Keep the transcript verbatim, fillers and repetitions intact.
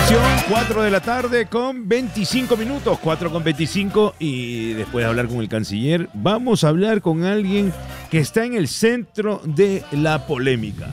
Atención, cuatro de la tarde con veinticinco minutos, cuatro con veinticinco, y después de hablar con el canciller, vamos a hablar con alguien que está en el centro de la polémica.